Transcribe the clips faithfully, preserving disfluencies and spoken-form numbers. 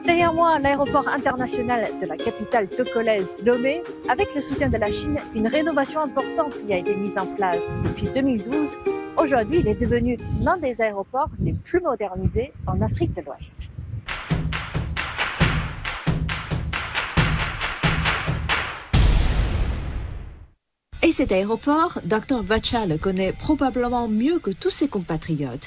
Derrière moi, l'aéroport international de la capitale togolaise Lomé. Avec le soutien de la Chine, une rénovation importante y a été mise en place depuis deux mille douze. Aujourd'hui, il est devenu l'un des aéroports les plus modernisés en Afrique de l'Ouest. Et cet aéroport, docteur Bacha le connaît probablement mieux que tous ses compatriotes.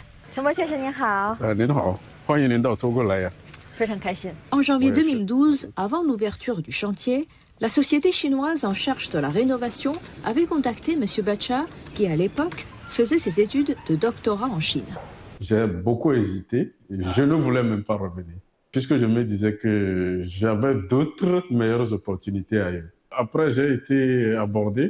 En janvier deux mille douze, avant l'ouverture du chantier, la société chinoise en charge de la rénovation avait contacté M. Bacha, qui à l'époque faisait ses études de doctorat en Chine. J'ai beaucoup hésité, je ne voulais même pas revenir, puisque je me disais que j'avais d'autres meilleures opportunités ailleurs. Après, j'ai été abordé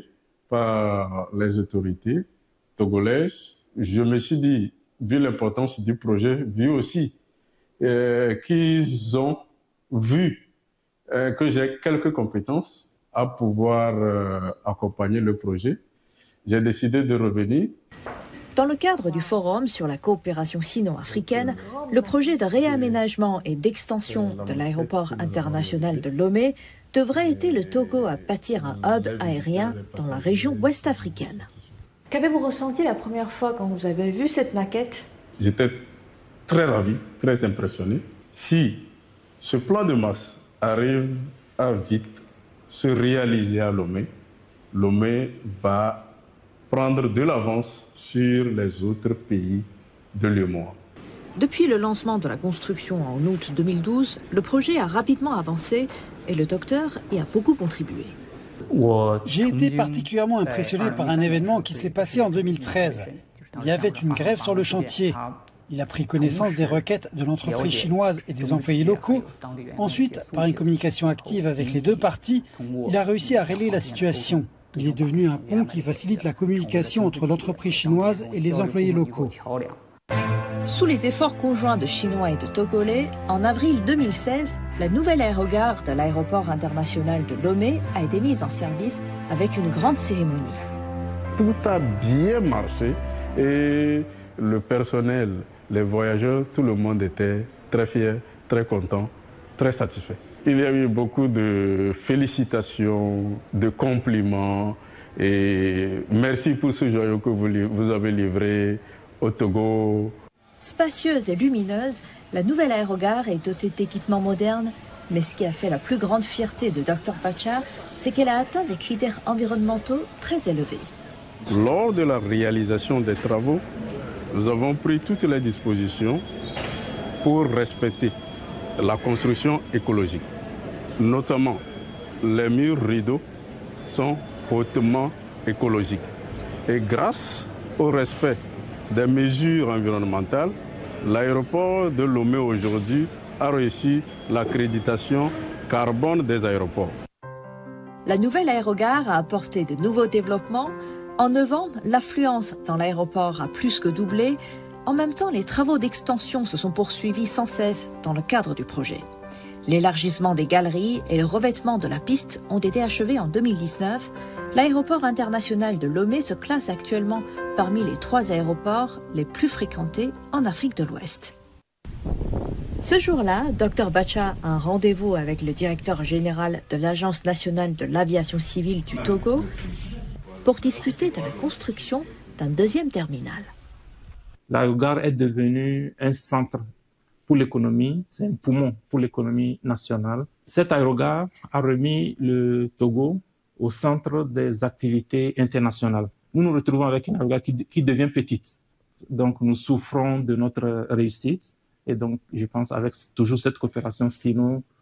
par les autorités togolaises. Je me suis dit, vu l'importance du projet, vu aussi euh, qu'ils ont vu euh, que j'ai quelques compétences à pouvoir euh, accompagner le projet, j'ai décidé de revenir. Dans le cadre du forum sur la coopération sino-africaine, le projet de réaménagement et d'extension de l'aéroport international de Lomé devrait aider le Togo à bâtir un hub aérien dans la région ouest africaine. Qu'avez-vous ressenti la première fois quand vous avez vu cette maquette? J'étais très ravi, très impressionné. Si ce plan de masse arrive à vite se réaliser à Lomé, Lomé va prendre de l'avance sur les autres pays de l'U E M O A. Depuis le lancement de la construction en août deux mille douze, le projet a rapidement avancé et le docteur y a beaucoup contribué. J'ai été particulièrement impressionné par un événement qui s'est passé en deux mille treize. Il y avait une grève sur le chantier. Il a pris connaissance des requêtes de l'entreprise chinoise et des employés locaux. Ensuite, par une communication active avec les deux parties, il a réussi à régler la situation. Il est devenu un pont qui facilite la communication entre l'entreprise chinoise et les employés locaux. Sous les efforts conjoints de Chinois et de Togolais, en avril deux mille seize, la nouvelle aérogare de l'aéroport international de Lomé a été mise en service avec une grande cérémonie. Tout a bien marché et le personnel, les voyageurs, tout le monde était très fier, très content, très satisfait. Il y a eu beaucoup de félicitations, de compliments et merci pour ce joyau que vous, vous avez livré au Togo. Spacieuse et lumineuse, la nouvelle aérogare est dotée d'équipements modernes, mais ce qui a fait la plus grande fierté de docteur Bacha, c'est qu'elle a atteint des critères environnementaux très élevés. Lors de la réalisation des travaux, nous avons pris toutes les dispositions pour respecter la construction écologique. Notamment, les murs rideaux sont hautement écologiques. Et grâce au respect des mesures environnementales, l'aéroport de Lomé aujourd'hui a reçu l'accréditation carbone des aéroports. La nouvelle aérogare a apporté de nouveaux développements. En neuf ans, l'affluence dans l'aéroport a plus que doublé. En même temps, les travaux d'extension se sont poursuivis sans cesse dans le cadre du projet. L'élargissement des galeries et le revêtement de la piste ont été achevés en deux mille dix-neuf. L'aéroport international de Lomé se classe actuellement parmi les trois aéroports les plus fréquentés en Afrique de l'Ouest. Ce jour-là, docteur Bacha a un rendez-vous avec le directeur général de l'Agence nationale de l'aviation civile du Togo pour discuter de la construction d'un deuxième terminal. L'aérogare est devenue un centre pour l'économie, c'est un poumon pour l'économie nationale. Cette aérogare a remis le Togo au centre des activités internationales. Nous nous retrouvons avec une aérogare qui, qui devient petite. Donc nous souffrons de notre réussite. Et donc je pense avec toujours cette coopération sino